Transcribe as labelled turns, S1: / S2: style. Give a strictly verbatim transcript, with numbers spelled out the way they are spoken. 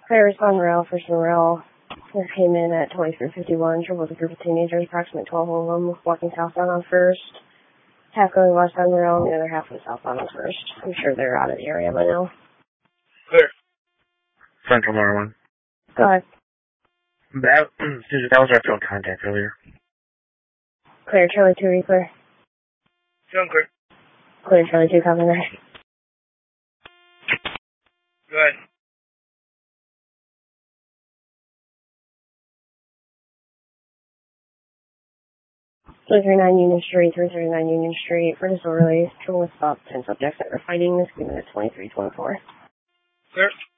S1: Clear respond rail, first and rail. Clear came in at twenty-three fifty-one. Trouble with a group of teenagers, approximately twelve of them, walking southbound on first. Half going westbound rail, and the other half was southbound on first. I'm sure they're out of the area by now.
S2: Clear. Central number one.
S1: Go ahead.
S2: That, Susan, that was our field contact earlier.
S1: Clear, Charlie two, are you clear?
S2: Feeling clear.
S1: Clear, Charlie two, copy that.
S2: Go ahead.
S1: three thirty-nine Union Street, three thirty-nine Union Street, for disorderly, trouble with about ten subjects that were fighting, this given at twenty-three twenty-four.
S2: Clear.